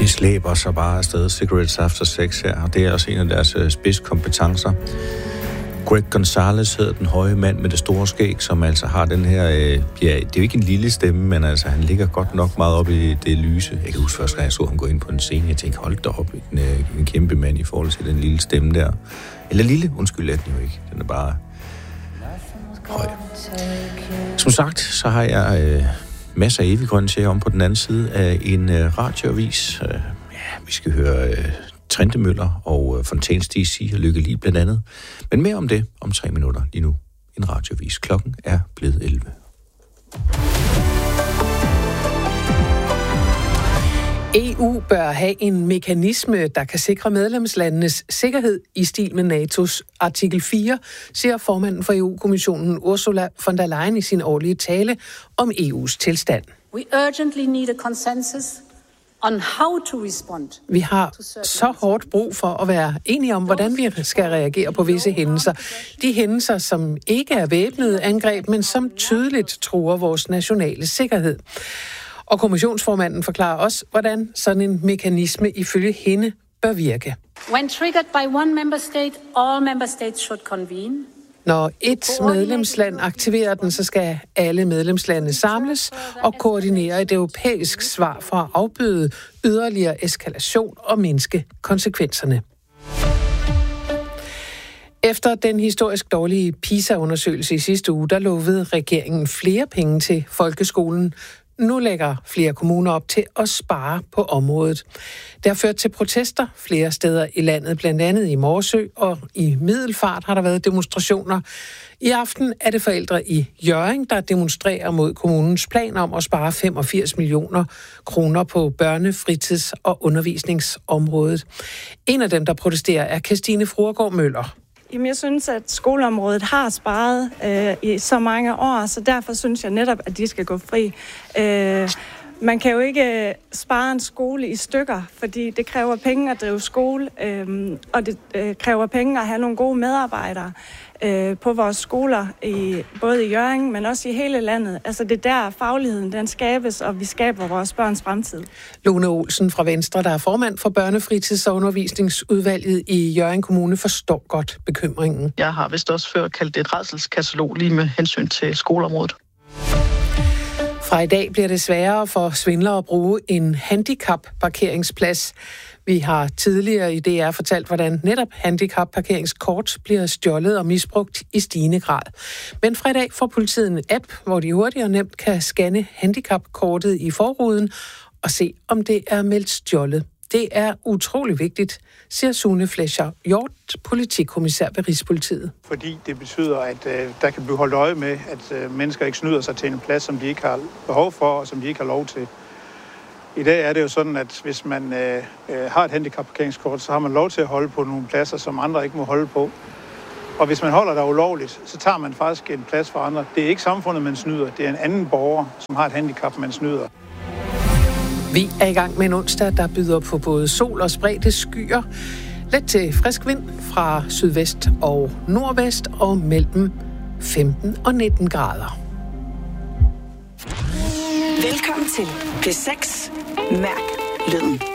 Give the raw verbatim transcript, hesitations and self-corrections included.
de slæber sig bare afsted, Cigarettes After Sex her, og det er også en af deres øh, spidskompetencer. Greg Gonzalez hedder den høje mand med det store skæg, som altså har den her, øh, ja, det er jo ikke en lille stemme, men altså han ligger godt nok meget op i det lyse. Jeg kan huske første gang, jeg så ham gå ind på en scene, jeg tænkte, hold da op, en, øh, en kæmpe mand i forhold til den lille stemme der. Eller lille, undskyld, er den jo ikke, den er bare høj. Som sagt, så har jeg øh, masser af eviggrøn til om på den anden side af en øh, radioavis. Øh, ja, vi skal høre øh, Trentemøller og øh, Fontainestige sige og Lykke Li blandt andet. Men mere om det om tre minutter lige nu. En radioavis. Klokken er blevet elleve. E U bør have en mekanisme, der kan sikre medlemslandenes sikkerhed i stil med N A T O's artikel fire, siger formanden for E U-kommissionen Ursula von der Leyen i sin årlige tale om E U's tilstand. We urgently need a consensus on how to respond. Vi har så hårdt brug for at være enige om, hvordan vi skal reagere på visse hændelser. De hændelser, som ikke er væbnede angreb, men som tydeligt truer vores nationale sikkerhed. Og kommissionsformanden forklarer også, hvordan sådan en mekanisme ifølge hende bør virke. When triggered by one member state, all member states should convene. Når et medlemsland aktiverer den, så skal alle medlemslande samles og koordinere et europæisk svar for at afbøde yderligere eskalation og mindske konsekvenserne. Efter den historisk dårlige PISA-undersøgelse i sidste uge, der lovede regeringen flere penge til folkeskolen. Nu lægger flere kommuner op til at spare på området. Det har ført til protester flere steder i landet, blandt andet i Morsø og i Middelfart har der været demonstrationer. I aften er det forældre i Hjørring, der demonstrerer mod kommunens plan om at spare femogfirs millioner kroner på børne-, fritids- og undervisningsområdet. En af dem, der protesterer, er Kirstine Fruergaard Møller. Jamen, jeg synes, at skoleområdet har sparet øh, i så mange år, så derfor synes jeg netop, at de skal gå fri. Øh, man kan jo ikke spare en skole i stykker, fordi det kræver penge at drive skole, øh, og det øh, kræver penge at have nogle gode medarbejdere øh, på vores skoler, i, både i Hjørring, men også i hele landet. Altså det er der fagligheden, den skabes, og vi skaber vores børns fremtid. Lone Olsen fra Venstre, der er formand for Børnefritids- og Undervisningsudvalget i Hjørring Kommune, forstår godt bekymringen. Jeg har vist også før kaldt det et rædselskatalog lige med hensyn til skoleområdet. Fra i dag bliver det sværere for svindlere at bruge en handicap-parkeringsplads. Vi har tidligere i D R fortalt, hvordan netop handicap-parkeringskort bliver stjålet og misbrugt i stigende grad. Men fra i dag får politiet en app, hvor de hurtigt og nemt kan scanne handicapkortet i forruden og se, om det er meldt stjålet. Det er utrolig vigtigt, siger Sune Flescher Hjort, politikommissær ved Rigspolitiet. Fordi det betyder, at øh, der kan blive holdt øje med, at øh, mennesker ikke snyder sig til en plads, som de ikke har behov for, og som de ikke har lov til. I dag er det jo sådan, at hvis man øh, øh, har et handicapparkeringskort, så har man lov til at holde på nogle pladser, som andre ikke må holde på. Og hvis man holder der ulovligt, så tager man faktisk en plads for andre. Det er ikke samfundet, man snyder. Det er en anden borger, som har et handicap, man snyder. Vi er i gang med en onsdag, der byder på både sol og spredte skyer. Let til frisk vind fra sydvest og nordvest og mellem femten og nitten grader. Velkommen til P seks. Mærk lyden.